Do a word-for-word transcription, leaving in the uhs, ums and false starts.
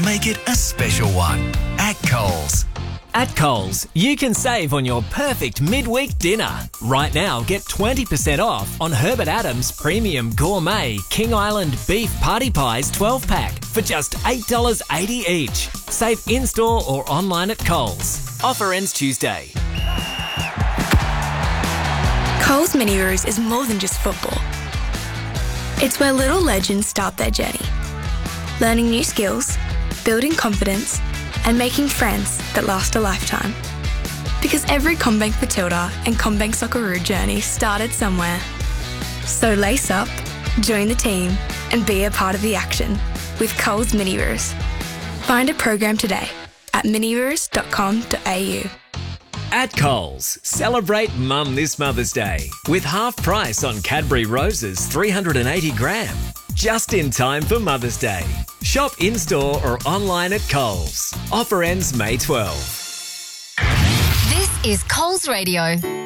make it a special one. At Coles. At Coles, you can save on your perfect midweek dinner. Right now, get twenty percent off on Herbert Adams Premium Gourmet King Island Beef Party Pies twelve pack for just eight dollars eighty each. Save in-store or online at Coles. Offer ends Tuesday. Coles Mini Roos is more than just football. It's where little legends start their journey. Learning new skills, building confidence, and making friends that last a lifetime. Because every CommBank Matilda and CommBank Socceroo journey started somewhere. So lace up, join the team, and be a part of the action with Coles Mini Roos. Find a program today at mini roos dot com dot a u. At Coles, celebrate Mum this Mother's Day with half price on Cadbury Roses three hundred eighty gram. Just in time for Mother's Day. Shop in-store or online at Coles. Offer ends May twelfth. This is Coles Radio.